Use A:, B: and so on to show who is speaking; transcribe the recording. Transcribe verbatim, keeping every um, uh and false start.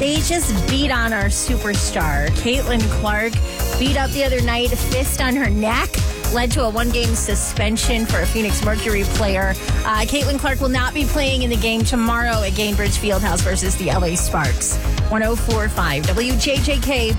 A: They just beat on our superstar. Caitlin Clark beat up the other night, fist on her neck. Led to a one-game suspension for a Phoenix Mercury player. Uh, Caitlin Clark will not be playing in the game tomorrow at Gainbridge Fieldhouse versus the L A Sparks. one oh four point five W J J K.